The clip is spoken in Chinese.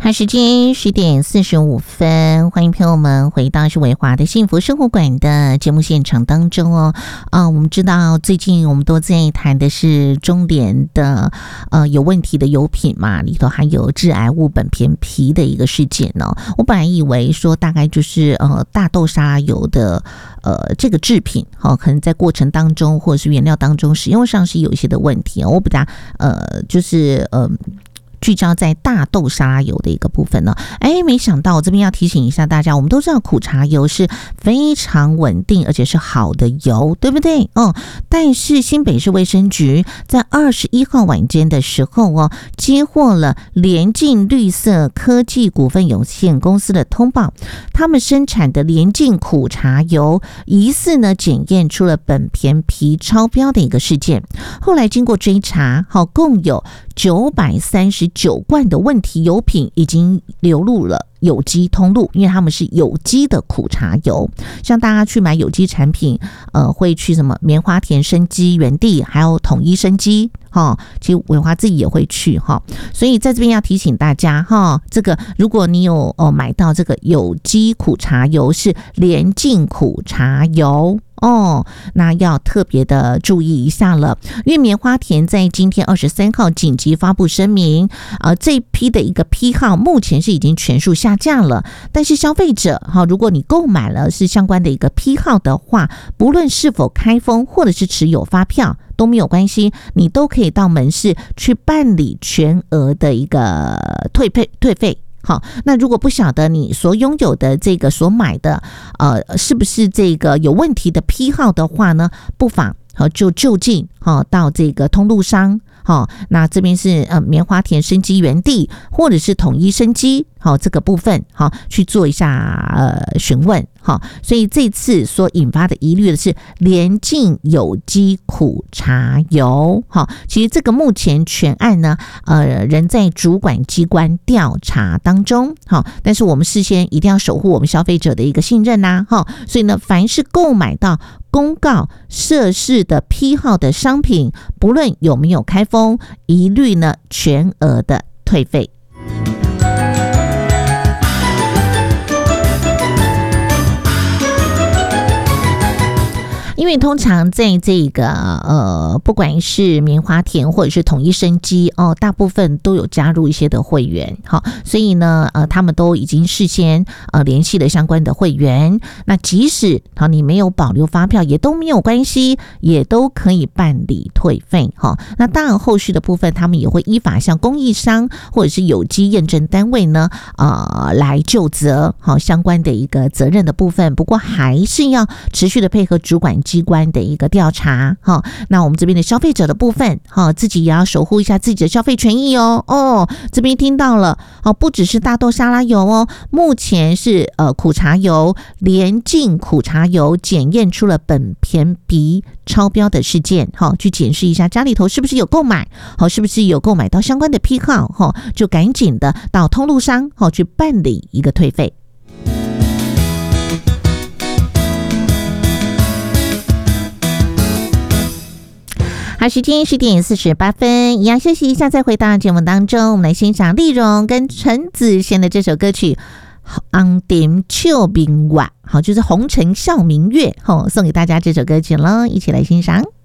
好，时间10:45，欢迎朋友们回到是维华的幸福生活馆的节目现场当中哦。我们知道最近我们都在谈的是中联的有问题的油品嘛，里头还有致癌物苯偏铍的一个事件哦。我本来以为说大概就是大豆沙拉油的这个制品可能在过程当中或者是原料当中使用上是有一些的问题我比较就是聚焦在大豆沙拉油的一个部分呢，没想到我这边要提醒一下大家，我们都知道苦茶油是非常稳定而且是好的油，对不对？但是新北市卫生局在21号晚间的时候接获了联进绿色科技股份有限公司的通报，他们生产的联进苦茶油疑似呢检验出了苯偏铍超标的一个事件，后来经过追查，共有939罐的问题油品已经流入了有机通路，因为他们是有机的苦茶油。像大家去买有机产品会去什么棉花田生机原地还有统一生机其实文华自己也会去所以在这边要提醒大家这个如果你有买到这个有机苦茶油是联进苦茶油那要特别的注意一下了，因为棉花田在今天23号紧急发布声明，这一批的一个批号目前是已经全数下架了，但是消费者如果你购买了是相关的一个批号的话，不论是否开封或者是持有发票都没有关系，你都可以到门市去办理全额的一个退费。好，那如果不晓得你所拥有的这个所买的是不是这个有问题的批号的话呢，不妨就就近到这个通路商那这边是棉花田生机原地或者是统一生机这个部分去做一下询问所以这次所引发的疑虑的是联进有机苦茶油其实这个目前全案呢仍在主管机关调查当中但是我们事先一定要守护我们消费者的一个信任所以呢凡是购买到公告涉事的批号的商品，不论有没有开封，一律呢全额的退费。因为通常在这个不管是棉花田或者是统一生机大部分都有加入一些的会员所以呢他们都已经事先联系了相关的会员，那即使你没有保留发票也都没有关系，也都可以办理退费那当然后续的部分他们也会依法向公益商或者是有机验证单位呢来就责相关的一个责任的部分，不过还是要持续的配合主管机关的一个调查那我们这边的消费者的部分自己也要守护一下自己的消费权益这边听到了不只是大豆沙拉油目前是苦茶油联进苦茶油检验出了苯偏铍超标的事件去检视一下家里头是不是有购买是不是有购买到相关的批号就赶紧的到通路商去办理一个退费。好，时间10:48，一样休息一下再回到节目当中，我们来欣赏丽蓉跟陈子贤的这首歌曲红尘笑明月，就是红尘笑明月送给大家这首歌曲了，一起来欣赏。